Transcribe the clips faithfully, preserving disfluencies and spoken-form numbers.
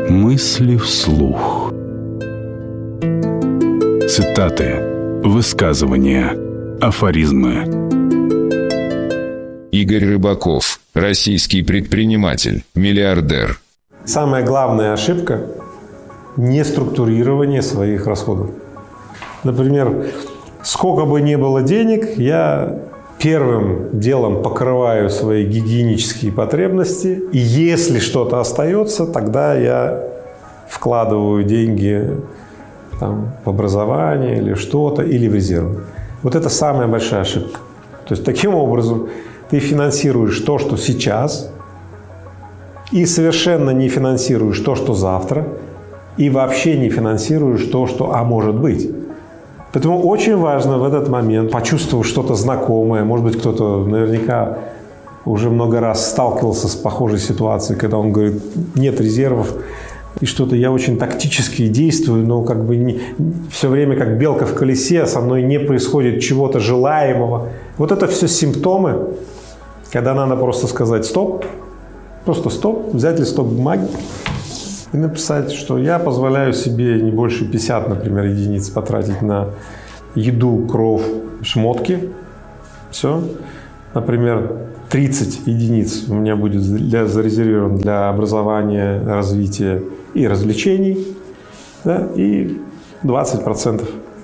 Мысли вслух. Цитаты, высказывания, афоризмы. Игорь Рыбаков, российский предприниматель, миллиардер. Самая главная ошибка – неструктурирование своих расходов. Например, сколько бы ни было денег, я первым делом покрываю свои гигиенические потребности, и если что-то остается, тогда я вкладываю деньги там, в образование или что-то, или в резервы. Вот это самая большая ошибка. То есть таким образом ты финансируешь то, что сейчас, и совершенно не финансируешь то, что завтра, и вообще не финансируешь то, что «а может быть». Поэтому очень важно в этот момент почувствовать что-то знакомое. Может быть, кто-то наверняка уже много раз сталкивался с похожей ситуацией, когда он говорит, нет резервов, и что-то я очень тактически действую, но как бы не, все время как белка в колесе, со мной не происходит чего-то желаемого. Вот это все симптомы, когда надо просто сказать стоп, просто стоп, взять листок бумаги и написать, что я позволяю себе не больше пятьдесят, например, единиц потратить на еду, кров, шмотки. Все. Например, тридцать единиц у меня будет для, зарезервирован для образования, развития и развлечений. Да, и двадцать процентов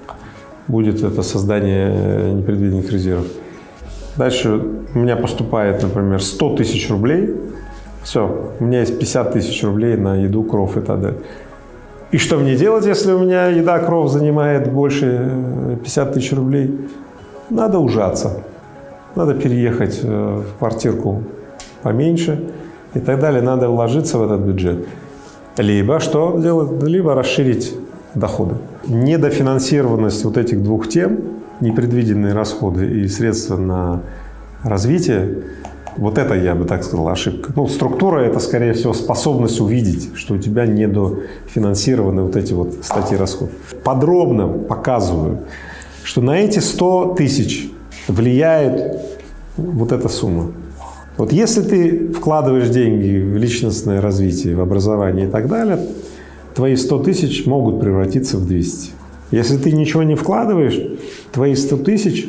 будет это создание непредвиденных резервов. Дальше у меня поступает, например, сто тысяч рублей. Все, у меня есть пятьдесят тысяч рублей на еду, кров и так далее. И что мне делать, если у меня еда, кров занимает больше пятьдесят тысяч рублей? Надо ужаться. Надо переехать в квартирку поменьше и так далее. Надо вложиться в этот бюджет. Либо что делать? Либо расширить доходы. Недофинансированность вот этих двух тем, непредвиденные расходы и средства на развитие, вот это, я бы так сказал, ошибка. Ну, структура – это, скорее всего, способность увидеть, что у тебя недофинансированы вот эти вот статьи расходов. Подробно показываю, что на эти сто тысяч влияет вот эта сумма. Вот если ты вкладываешь деньги в личностное развитие, в образование и так далее, твои сто тысяч могут превратиться в двести. Если ты ничего не вкладываешь, твои сто тысяч,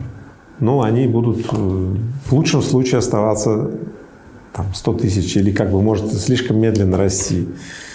ну, они будут в лучшем случае оставаться там, сто тысяч или как бы может слишком медленно расти.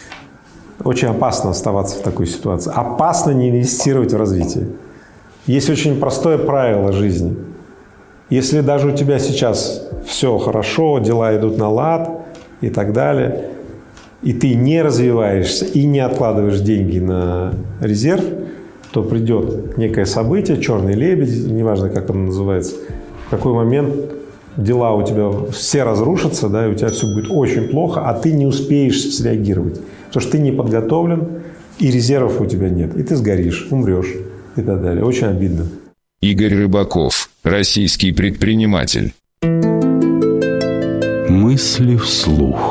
Очень опасно оставаться в такой ситуации. Опасно не инвестировать в развитие. Есть очень простое правило жизни. Если даже у тебя сейчас все хорошо, дела идут на лад и так далее, и ты не развиваешься и не откладываешь деньги на резерв, то придет некое событие, черный лебедь, неважно, как оно называется, в какой момент дела у тебя все разрушатся, да, и у тебя все будет очень плохо, а ты не успеешь среагировать, потому что ты не подготовлен, и резервов у тебя нет, и ты сгоришь, умрешь и так далее. Очень обидно. Игорь Рыбаков, российский предприниматель. Мысли вслух.